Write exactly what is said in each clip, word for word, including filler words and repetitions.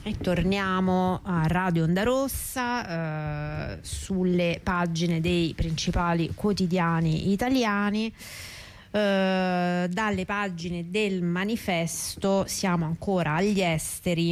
E torniamo a Radio Onda Rossa, eh, sulle pagine dei principali quotidiani italiani. Eh, dalle pagine del Manifesto siamo ancora agli esteri.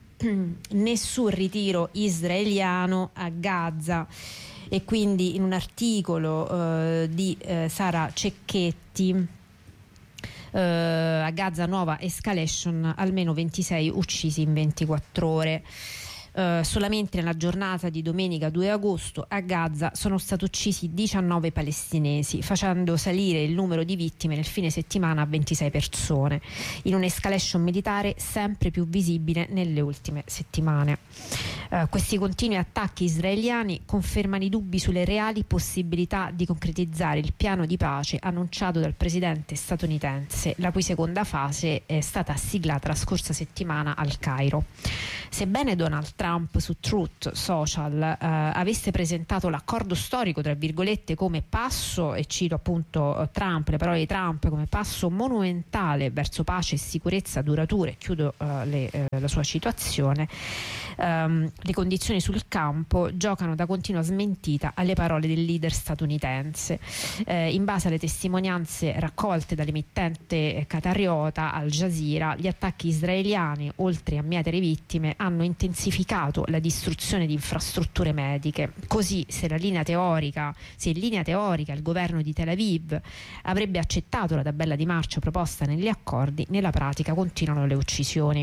Nessun ritiro israeliano a Gaza, e quindi in un articolo eh, di eh, Sara Cecchetti, Uh, a Gaza nuova escalation, almeno ventisei uccisi in ventiquattro ore. Uh, solamente nella giornata di domenica due agosto a Gaza sono stati uccisi diciannove palestinesi, facendo salire il numero di vittime nel fine settimana a ventisei persone, in un'escalation militare sempre più visibile nelle ultime settimane. Uh, questi continui attacchi israeliani confermano i dubbi sulle reali possibilità di concretizzare il piano di pace annunciato dal presidente statunitense, la cui seconda fase è stata siglata la scorsa settimana al Cairo. Sebbene Donald Trump su Truth Social eh, avesse presentato l'accordo storico, tra virgolette, come passo, e cito appunto Trump, le parole di Trump, come passo monumentale verso pace e sicurezza durature, chiudo eh, le, eh, la sua citazione, ehm, le condizioni sul campo giocano da continua smentita alle parole del leader statunitense. Eh, in base alle testimonianze raccolte dall'emittente qatariota Al Jazeera, gli attacchi israeliani, oltre a mietere vittime, hanno intensificato la distruzione di infrastrutture mediche. Così, se la linea teorica, se in linea teorica il governo di Tel Aviv avrebbe accettato la tabella di marcia proposta negli accordi, nella pratica continuano le uccisioni.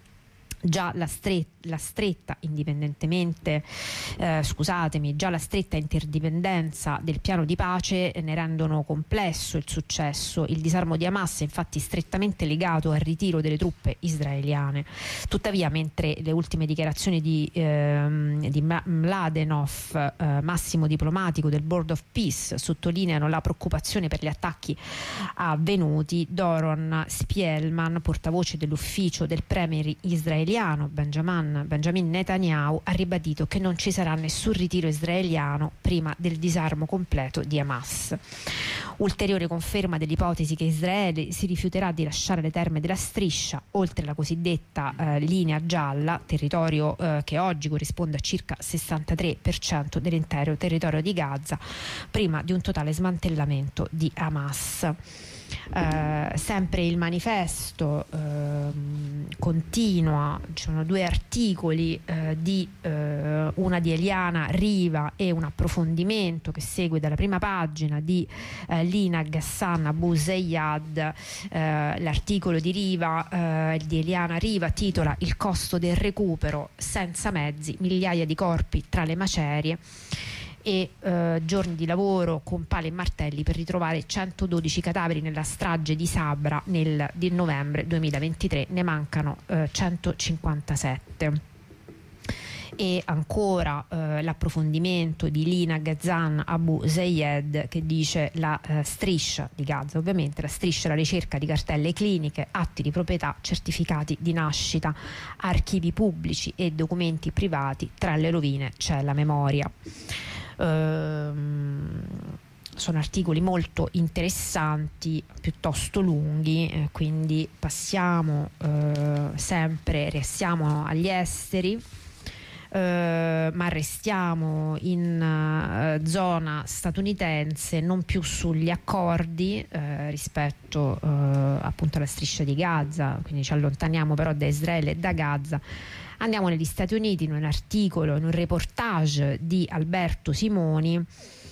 Già la, stre- la stretta indipendentemente eh, scusatemi già la stretta interdipendenza del piano di pace ne rendono complesso il successo. Il disarmo di Hamas è infatti strettamente legato al ritiro delle truppe israeliane. Tuttavia, mentre le ultime dichiarazioni di, ehm, di Mladenov, eh, massimo diplomatico del Board of Peace, sottolineano la preoccupazione per gli attacchi avvenuti, Doron Spielman, portavoce dell'ufficio del premier israeliano Benjamin, Benjamin Netanyahu, ha ribadito che non ci sarà nessun ritiro israeliano prima del disarmo completo di Hamas. Ulteriore conferma dell'ipotesi che Israele si rifiuterà di lasciare le terme della striscia, oltre la cosiddetta eh, linea gialla, territorio eh, che oggi corrisponde a circa sessantatré per cento dell'intero territorio di Gaza, prima di un totale smantellamento di Hamas. Uh, sempre il Manifesto uh, continua, ci sono due articoli uh, di uh, una di Eliana Riva e un approfondimento che segue dalla prima pagina di uh, Lina Ghassan Abu Zayad. Uh, l'articolo di Riva, uh, di Eliana Riva, titola "Il costo del recupero, senza mezzi, migliaia di corpi tra le macerie", e eh, giorni di lavoro con pali e martelli per ritrovare centododici cadaveri nella strage di Sabra nel di novembre duemilaventitré, ne mancano eh, centocinquantasette. E ancora eh, l'approfondimento di Lina Ghassan Abu Zayed, che dice la eh, striscia di Gaza, ovviamente la striscia è la ricerca di cartelle cliniche, atti di proprietà, certificati di nascita, archivi pubblici e documenti privati, tra le rovine c'è la memoria. Ehm, sono articoli molto interessanti, piuttosto lunghi, eh, quindi passiamo eh, sempre, restiamo agli esteri. Uh, ma restiamo in uh, zona statunitense, non più sugli accordi uh, rispetto uh, appunto alla striscia di Gaza, quindi ci allontaniamo però da Israele e da Gaza. Andiamo negli Stati Uniti, in un articolo, in un reportage di Alberto Simoni,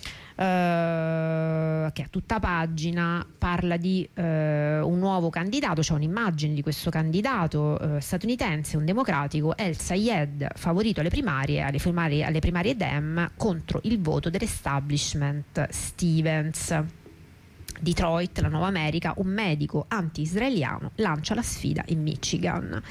Uh, che a tutta pagina parla di uh, un nuovo candidato. C'è un'immagine di questo candidato uh, statunitense, un democratico, El Sayed, favorito alle primarie, alle primarie, alle primarie Dem, contro il voto dell'establishment Stevens. Detroit, la nuova America, un medico anti-israeliano lancia la sfida in Michigan.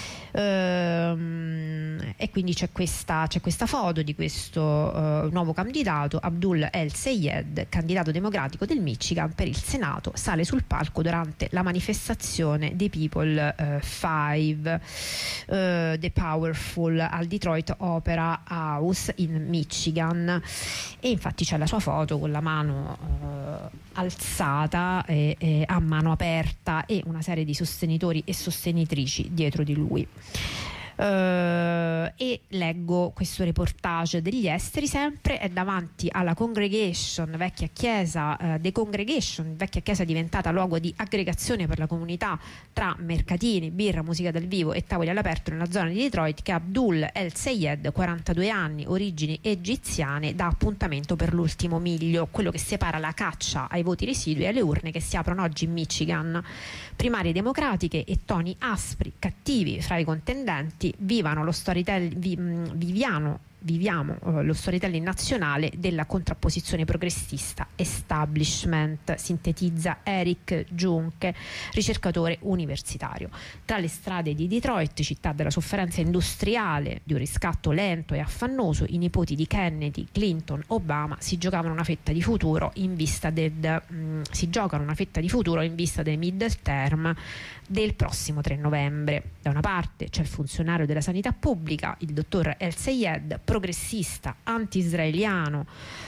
Ehm, e quindi c'è questa, c'è questa foto di questo uh, nuovo candidato, Abdul El Sayed, candidato democratico del Michigan per il Senato, sale sul palco durante la manifestazione dei People uh, Five, uh, The Powerful, al Detroit Opera House in Michigan, e infatti c'è la sua foto con la mano uh, alzata e, e a mano aperta e una serie di sostenitori e sostenitrici dietro di lui. Uh, e leggo questo reportage degli esteri, sempre è davanti alla Congregation, vecchia chiesa, uh, The Congregation, vecchia chiesa diventata luogo di aggregazione per la comunità tra mercatini, birra, musica dal vivo e tavoli all'aperto nella zona di Detroit, che Abdul El Sayed, quarantadue anni, origini egiziane, dà appuntamento per l'ultimo miglio, quello che separa la caccia ai voti residui e alle urne che si aprono oggi in Michigan. Primarie democratiche e toni aspri, cattivi fra i contendenti. Vivano lo storytelling, vi, viviano, viviamo uh, lo storytelling nazionale della contrapposizione progressista establishment, sintetizza Eric Junke, ricercatore universitario. Tra le strade di Detroit, città della sofferenza industriale, di un riscatto lento e affannoso, i nipoti di Kennedy, Clinton, Obama si giocavano una fetta di futuro in vista del mh, si giocano una fetta di futuro in vista del midterm del prossimo tre novembre. Da una parte c'è il funzionario della sanità pubblica, il dottor El Sayed, progressista, anti-israeliano,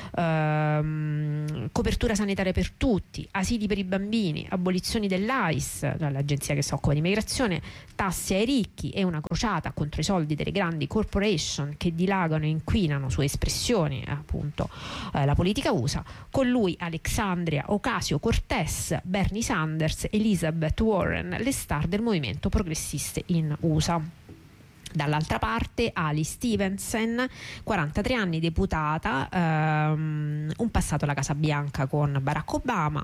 ehm, copertura sanitaria per tutti, asili per i bambini, abolizioni dell'A I S, l'agenzia che si occupa di immigrazione, tasse ai ricchi e una crociata contro i soldi delle grandi corporation che dilagano e inquinano, su espressioni appunto eh, la politica U S A. Con lui Alexandria Ocasio-Cortez, Bernie Sanders, Elizabeth Warren, le star del movimento progressiste in U S A. Dall'altra parte Ali Stevenson, quarantatré anni, deputata, ehm, un passato alla Casa Bianca con Barack Obama,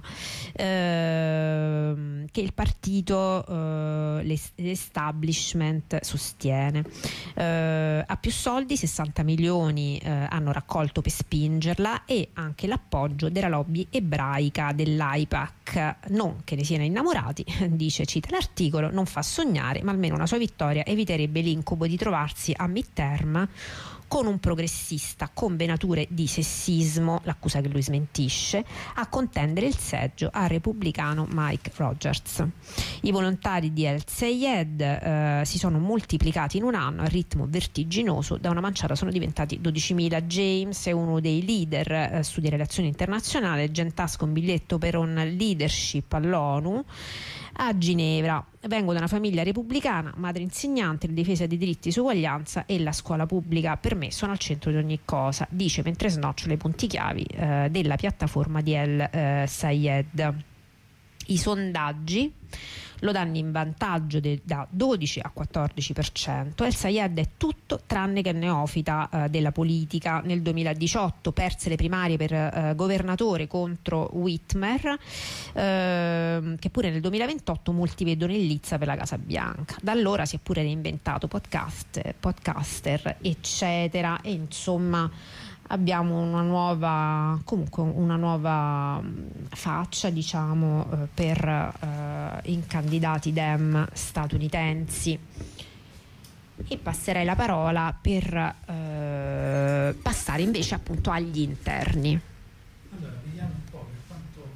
ehm, che il partito, eh, l'establishment sostiene. Eh, ha più soldi, sessanta milioni eh, hanno raccolto per spingerla, e anche l'appoggio della lobby ebraica dell'AIPAC. Non che ne siano innamorati, dice, cita l'articolo, non fa sognare, ma almeno una sua vittoria eviterebbe l'incubo di trovarsi a midterm con un progressista con venature di sessismo, l'accusa che lui smentisce, a contendere il seggio al repubblicano Mike Rogers. I volontari di El Sayed eh, si sono moltiplicati in un anno a ritmo vertiginoso, da una manciata sono diventati dodicimila. James è uno dei leader eh, su di relazioni internazionali, gentasca un biglietto per un leadership all'ONU a Ginevra. Vengo da una famiglia repubblicana, madre insegnante, la difesa dei diritti di uguaglianza e la scuola pubblica per me sono al centro di ogni cosa, dice mentre snocciola i punti chiavi eh, della piattaforma di El eh, Sayed. I sondaggi lo danno in vantaggio de, da dodici a quattordici per cento. El Sayed è tutto tranne che neofita eh, della politica. Nel duemiladiciotto perse le primarie per eh, governatore contro Whitmer, eh, che pure nel duemilaventotto molti vedono in lizza per la Casa Bianca. Da allora si è pure reinventato podcast, podcaster, eccetera, e insomma abbiamo una nuova, comunque una nuova faccia, diciamo, eh, per eh, i candidati Dem statunitensi. E passerei la parola per eh, passare invece appunto agli interni. Allora, vediamo un po' per quanto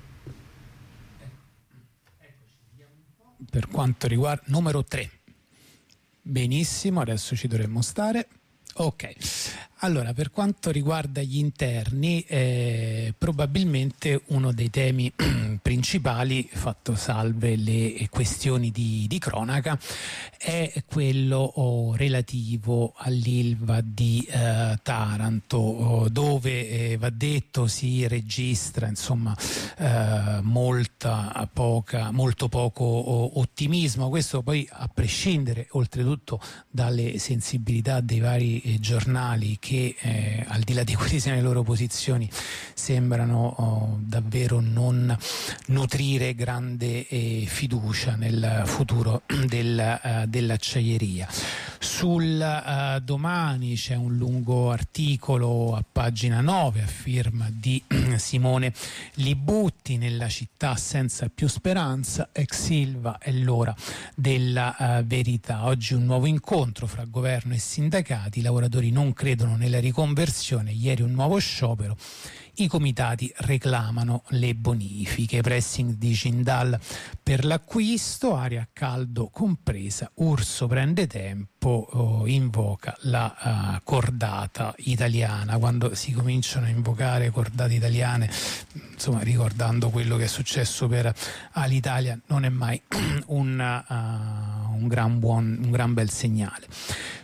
eccoci, vediamo un po' per quanto riguarda numero tre. Benissimo, adesso ci dovremmo stare. Ok, allora per quanto riguarda gli interni, eh, probabilmente uno dei temi principali, fatto salve le questioni di, di cronaca, è quello oh, relativo all'Ilva di eh, Taranto, oh, dove eh, va detto si registra insomma eh, molta poca, molto poco oh, ottimismo. Questo poi a prescindere oltretutto dalle sensibilità dei vari eh, giornali che eh, al di là di quali siano le loro posizioni sembrano oh, davvero non nutrire grande eh, fiducia nel futuro del, uh, dell'acciaieria. Sul uh, Domani c'è un lungo articolo a pagina nove a firma di Simone Libutti, nella città senza più speranza, ex Ilva è l'ora della uh, verità. Oggi un nuovo incontro fra governo e sindacati, i lavoratori non credono nella riconversione, ieri un nuovo sciopero. I comitati reclamano le bonifiche, pressing di Jindal per l'acquisto, aria a caldo compresa, Urso prende tempo, oh, invoca la uh, cordata italiana. Quando si cominciano a invocare cordate italiane, insomma ricordando quello che è successo per Alitalia, non è mai un, uh, un, gran buon, un gran bel segnale.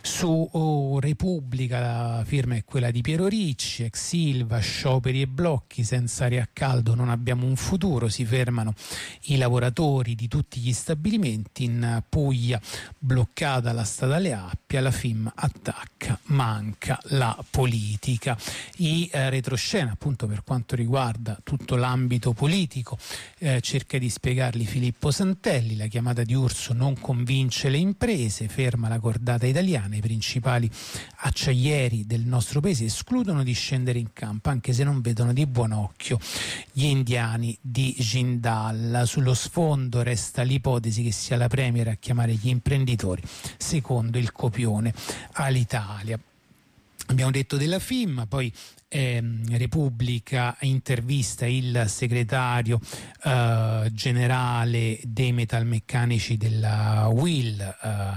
Su oh, Repubblica la firma è quella di Piero Ricci, ex Silva, scioperi e blocchi, senza aria a caldo non abbiamo un futuro, si fermano i lavoratori di tutti gli stabilimenti, in Puglia bloccata la statale Appia, la F I M attacca, manca la politica. I eh, retroscena appunto per quanto riguarda tutto l'ambito politico eh, cerca di spiegarli Filippo Santelli, la chiamata di Urso non convince le imprese, ferma la cordata italiana, i principali acciaieri del nostro paese escludono di scendere in campo anche se non vedono di buon occhio gli indiani di Jindal. Sullo sfondo resta l'ipotesi che sia la Premier a chiamare gli imprenditori secondo il copione all'Italia. Abbiamo detto della F I M, poi eh, Repubblica intervista il segretario eh, generale dei metalmeccanici della U I L,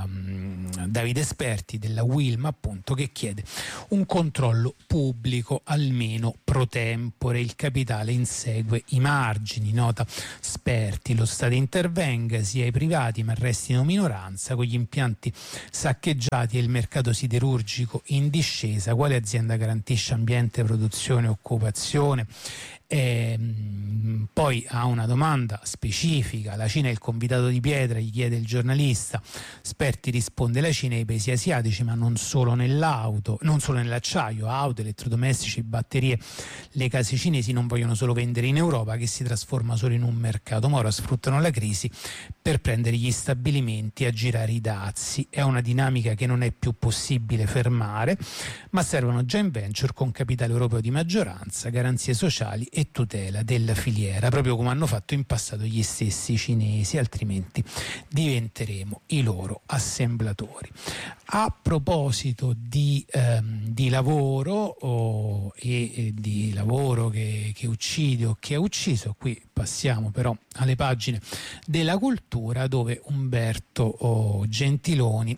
eh, Davide Sperti della U I L, ma appunto che chiede un controllo pubblico almeno pro tempore, il capitale insegue i margini, nota Sperti, lo Stato intervenga sia ai privati ma restino minoranza, con gli impianti saccheggiati e il mercato siderurgico in discesa, quale azienda garantisce ambiente, produzione, occupazione? E, poi ha una domanda specifica, la Cina è il convitato di pietra, gli chiede il giornalista. Sperti risponde: la Cina e i paesi asiatici, ma non solo nell'auto, non solo nell'acciaio, auto, elettrodomestici, batterie. Le case cinesi non vogliono solo vendere in Europa, che si trasforma solo in un mercato, ma ora sfruttano la crisi per prendere gli stabilimenti e aggirare i dazi. È una dinamica che non è più possibile fermare, ma servono joint venture con capitale europeo di maggioranza, garanzie sociali e tutela della filiera, proprio come hanno fatto in passato gli stessi cinesi, altrimenti diventeremo i loro assemblatori. A proposito di, ehm, di lavoro oh, e, e di lavoro che, che uccide o che ha ucciso, qui passiamo però alle pagine della cultura, dove Umberto oh, Gentiloni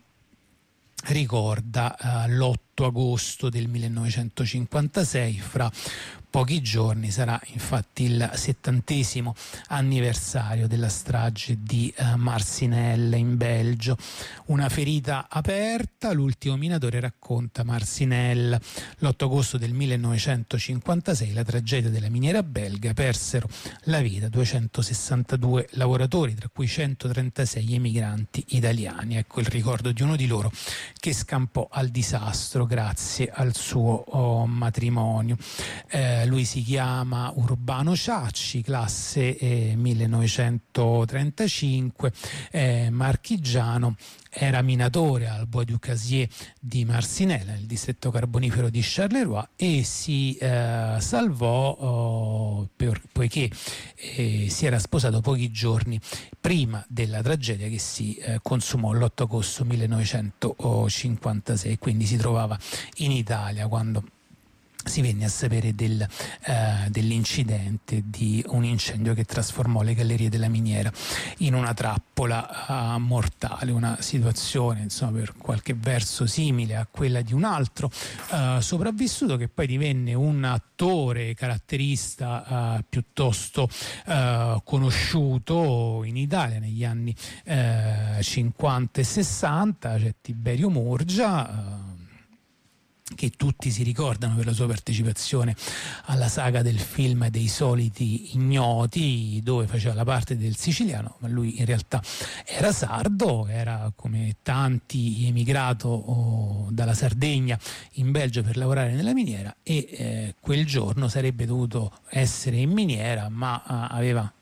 ricorda uh, l'otto agosto del millenovecentocinquantasei. Fra pochi giorni sarà infatti il settantesimo anniversario della strage di uh, Marcinelle in Belgio. Una ferita aperta, l'ultimo minatore racconta Marcinelle. L'otto agosto del millenovecentocinquantasei, la tragedia della miniera belga, persero la vita duecentosessantadue lavoratori, tra cui centotrentasei emigranti italiani. Ecco il ricordo di uno di loro che scampò al disastro grazie al suo oh, matrimonio. Eh, lui si chiama Urbano Ciacci, classe eh, millenovecentotrentacinque, eh, marchigiano. Era minatore al Bois du Casier di Marcinelle, nel distretto carbonifero di Charleroi, e si eh, salvò oh, per, poiché eh, si era sposato pochi giorni prima della tragedia che si eh, consumò l'otto agosto millenovecentocinquantasei, quindi si trovava in Italia quando si venne a sapere del, eh, dell'incidente di un incendio che trasformò le gallerie della miniera in una trappola eh, mortale, una situazione insomma per qualche verso simile a quella di un altro eh, sopravvissuto, che poi divenne un attore caratterista eh, piuttosto eh, conosciuto in Italia negli anni eh, cinquanta e sessanta, c'è Tiberio Murgia, eh, che tutti si ricordano per la sua partecipazione alla saga del film dei soliti ignoti, dove faceva la parte del siciliano, ma lui in realtà era sardo, era come tanti emigrato oh, dalla Sardegna in Belgio per lavorare nella miniera, e eh, quel giorno sarebbe dovuto essere in miniera, ma eh, aveva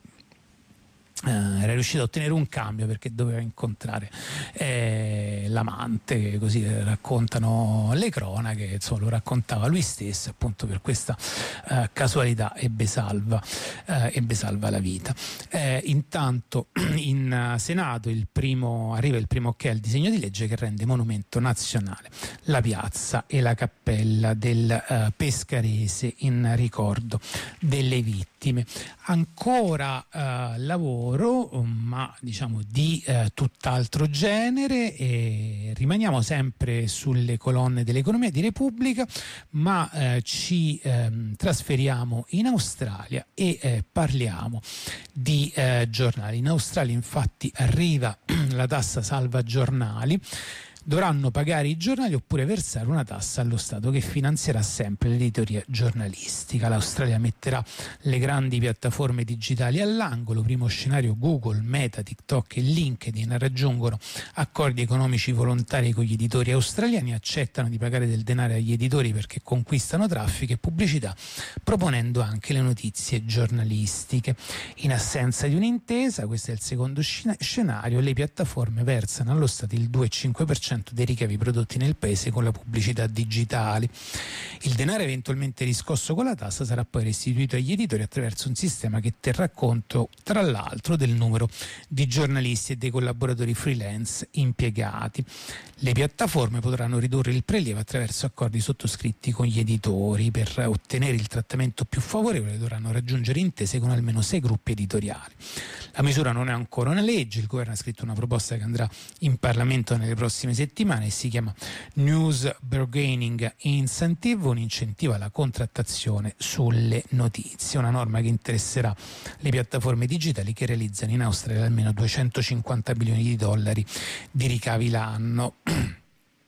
Uh, era riuscito a ottenere un cambio perché doveva incontrare eh, l'amante, così raccontano le cronache, insomma lo raccontava lui stesso, appunto per questa uh, casualità ebbe salva, uh, ebbe salva la vita. Eh, intanto in uh, Senato il primo, arriva il primo ok al disegno di legge che rende monumento nazionale la piazza e la cappella del uh, Pescarese in ricordo delle vittime. Ancora uh, lavoro, ma diciamo di eh, tutt'altro genere, e rimaniamo sempre sulle colonne dell'economia di Repubblica, ma eh, ci eh, trasferiamo in Australia e eh, parliamo di eh, giornali. In Australia infatti arriva la tassa salva giornali. dovranno pagare i giornali oppure versare una tassa allo Stato che finanzierà sempre l'editoria giornalistica. L'Australia metterà le grandi piattaforme digitali all'angolo. Primo scenario: Google, Meta, TikTok e LinkedIn raggiungono accordi economici volontari con gli editori australiani, accettano di pagare del denaro agli editori perché conquistano traffico e pubblicità, proponendo anche le notizie giornalistiche. In assenza di un'intesa, questo è il secondo scenario, le piattaforme versano allo Stato il due virgola cinque per cento dei ricavi prodotti nel paese con la pubblicità digitale. Il denaro eventualmente riscosso con la tassa sarà poi restituito agli editori attraverso un sistema che terrà conto, tra l'altro, del numero di giornalisti e dei collaboratori freelance impiegati. Le piattaforme potranno ridurre il prelievo attraverso accordi sottoscritti con gli editori. Per ottenere il trattamento più favorevole dovranno raggiungere intese con almeno sei gruppi editoriali. La misura non è ancora una legge, il governo ha scritto una proposta che andrà in Parlamento nelle prossime settimane e si chiama News Bargaining Incentive, un incentivo alla contrattazione sulle notizie, una norma che interesserà le piattaforme digitali che realizzano in Australia almeno duecentocinquanta milioni di dollari di ricavi l'anno.